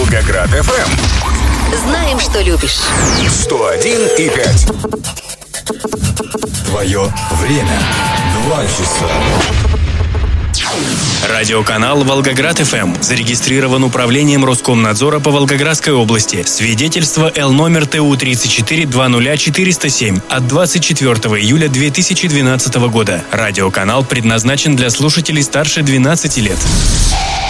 Волгоград FM. Знаем, что любишь. 101,5. Твое время. 2 часа. Радиоканал «Волгоград-ФМ» зарегистрирован управлением Роскомнадзора по Волгоградской области. Свидетельство Л номер ТУ-34-20407 от 24 июля 2012 года. Радиоканал предназначен для слушателей старше 12 лет.